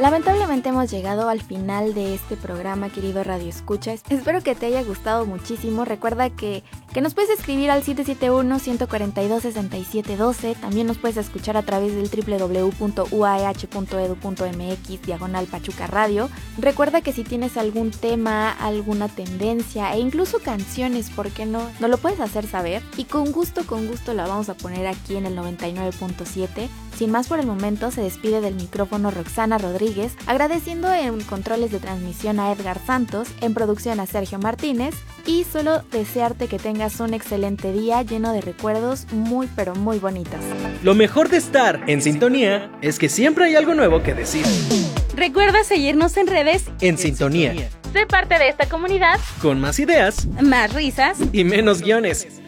Lamentablemente hemos llegado al final de este programa, querido Radio Escuchas. Espero que te haya gustado muchísimo. Recuerda que nos puedes escribir al 771-142-6712. También nos puedes escuchar a través del www.uah.edu.mx/Pachuca Radio. Recuerda que si tienes algún tema, alguna tendencia e incluso canciones, ¿por qué no? Nos lo puedes hacer saber y con gusto la vamos a poner aquí en el 99.7. Sin más por el momento, se despide del micrófono Roxana Rodríguez, agradeciendo en controles de transmisión a Edgar Santos, en producción a Sergio Martínez, y solo desearte que tengas un excelente día lleno de recuerdos muy pero muy bonitos. Lo mejor de estar en sintonía es que siempre hay algo nuevo que decir. Recuerda seguirnos en redes En Sintonía. Sé parte de esta comunidad Con más ideas, más risas y menos guiones.